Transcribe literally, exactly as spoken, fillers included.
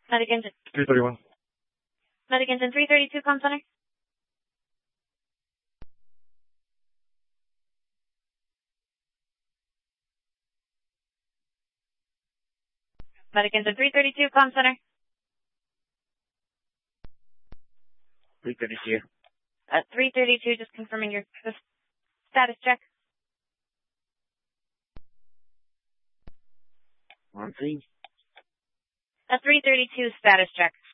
Medic engine. three thirty-one. Medic engine three thirty-two, comm center. Medic engine three thirty-two, comm center. three thirty-two. At three thirty-two, just confirming your status check. One thing. At three thirty-two, status check.